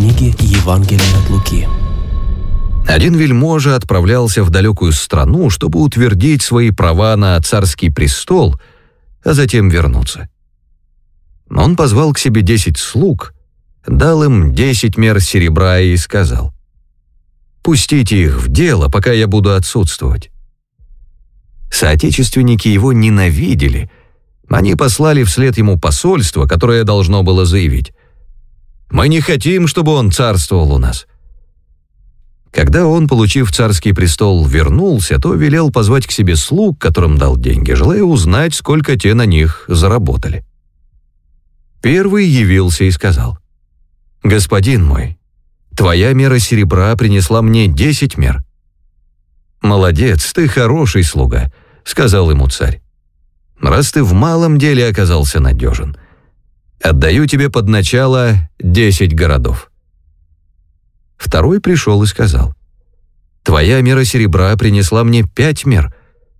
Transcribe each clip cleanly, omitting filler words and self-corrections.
книги Евангелия от Луки. Один вельможа отправлялся в далекую страну, чтобы утвердить свои права на царский престол, а затем вернуться. Он позвал к себе 10 слуг, дал им 10 мер серебра и сказал: «Пустите их в дело, пока я буду отсутствовать». Соотечественники его ненавидели. Они послали вслед ему посольство, которое должно было заявить: «Мы не хотим, чтобы он царствовал у нас». Когда он, получив царский престол, вернулся, то велел позвать к себе слуг, которым дал деньги, желая узнать, сколько те на них заработали. Первый явился и сказал: «Господин мой, твоя мера серебра принесла мне 10 мер». «Молодец, ты хороший слуга», — сказал ему царь. «Раз ты в малом деле оказался надежен, отдаю тебе под начало 10 городов». Второй пришел и сказал: «Твоя мера серебра принесла мне 5 мер».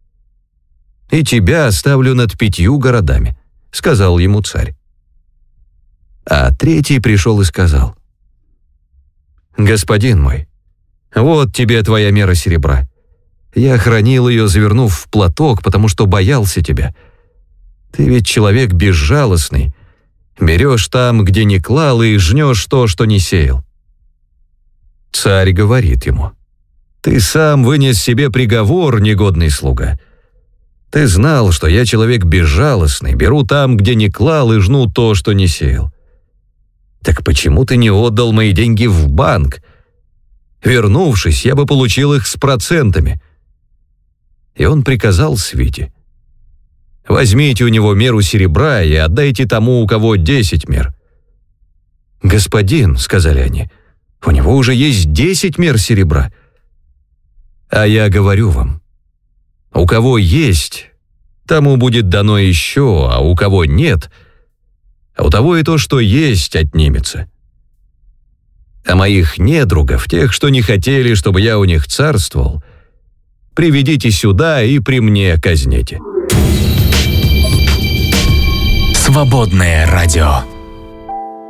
«И тебя оставлю над 5 городами», — сказал ему царь. А третий пришел и сказал: «Господин мой, вот тебе твоя мера серебра. Я хранил ее, завернув в платок, потому что боялся тебя. Ты ведь человек безжалостный, берешь там, где не клал, и жнешь то, что не сеял». Царь говорит ему: «Ты сам вынес себе приговор, негодный слуга. Ты знал, что я человек безжалостный, беру там, где не клал, и жну то, что не сеял. Так почему ты не отдал мои деньги в банк? Вернувшись, я бы получил их с процентами». И он приказал свите: «Возьмите у него меру серебра и отдайте тому, у кого 10 мер». «Господин», — сказали они, — «у него уже есть 10 мер серебра». «А я говорю вам, у кого есть, тому будет дано еще, а у кого нет, а у того и то, что есть, отнимется. А моих недругов, тех, что не хотели, чтобы я у них царствовал, приведите сюда и при мне казните». Свободное радио.